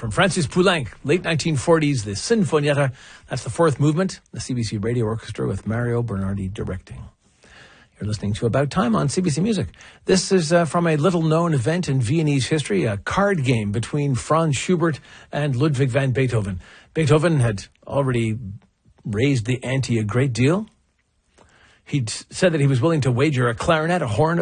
from Francis Poulenc, late 1940s, the Sinfonietta. That's the fourth movement, the CBC Radio Orchestra with Mario Bernardi directing. You're listening to About Time on CBC Music. This is from a little-known event in Viennese history, a card game between Franz Schubert and Ludwig van Beethoven. Beethoven had already raised the ante a great deal. He'd said that he was willing to wager a clarinet, a horn,